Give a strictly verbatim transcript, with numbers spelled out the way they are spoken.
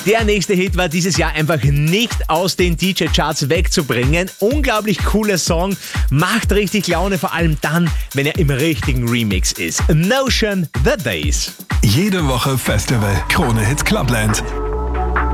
Der nächste Hit war dieses Jahr einfach nicht aus den D J-Charts wegzubringen. Unglaublich cooler Song, macht richtig Laune, vor allem dann, wenn er im richtigen Remix ist. Notion, The Days. Jede Woche Festival. Krone Hits Clubland.